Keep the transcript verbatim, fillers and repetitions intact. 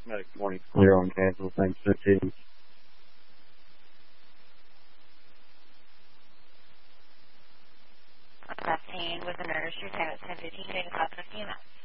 Medic morning clear on cancel. Thanks, fifteen. fifteen with a nurse, your ten at ten fifteen, getting five fifteen.